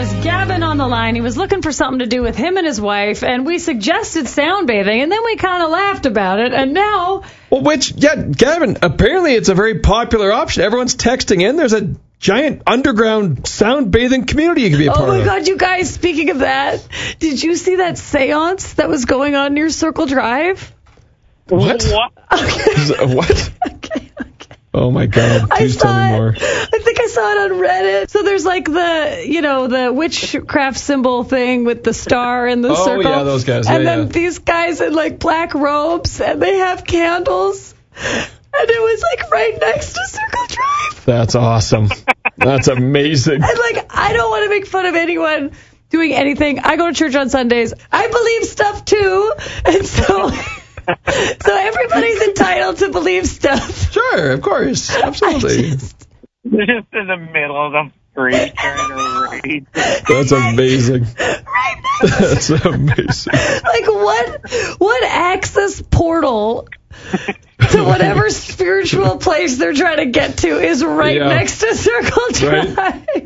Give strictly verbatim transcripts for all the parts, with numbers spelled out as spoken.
has Gavin on the line. He was looking for something to do with him and his wife, and we suggested sound bathing, and then we kind of laughed about it, and now... Well, which, yeah, Gavin, apparently it's a very popular option. Everyone's texting in. There's a giant underground sound bathing community you can be a oh part of. Oh, my God, you guys, speaking of that, did you see that seance that was going on near Circle Drive? What? What? Okay. What? okay, okay. Oh, my God. Please I tell me it. more. I think I saw it on Reddit. So there's like the, you know, the witchcraft symbol thing with the star and the oh, circle. Oh, yeah, those guys. And yeah, then yeah. these guys in like black robes, and they have candles. And it was like right next to Circle Drive. That's awesome. That's amazing. And like, I don't want to make fun of anyone doing anything. I go to church on Sundays. I believe stuff too. And so... So everybody's entitled to believe stuff. Sure, of course. Absolutely. Just... They're just in the middle of the street trying to read. That's amazing. Right. That's amazing. Like, what, what access portal to whatever spiritual place they're trying to get to is right yeah. next to Circle Drive? Right.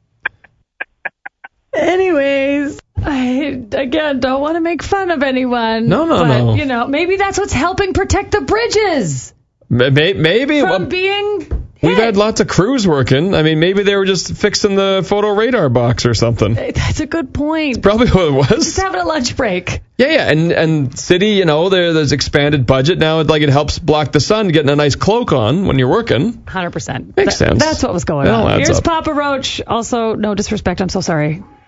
Anyways, I, again, don't want to make fun of anyone. No, no, but, no. you know, maybe that's what's helping protect the bridges. Maybe. maybe. From well, being hit. We've had lots of crews working. I mean, maybe they were just fixing the photo radar box or something. That's a good point. Probably what it was. Just having a lunch break. Yeah, yeah, and and city, you know, there there's expanded budget now. Like it helps block the sun, getting a nice cloak on when you're working. one hundred percent. Makes Th- sense. That's what was going It all on. adds Here's up. Papa Roach. Also, no disrespect. I'm so sorry.